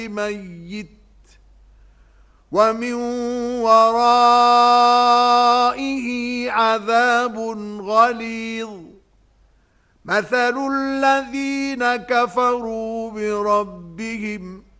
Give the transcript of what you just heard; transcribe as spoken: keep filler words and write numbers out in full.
ميت ومن ورائه عذاب غليظ مثل الذين كفروا بربهم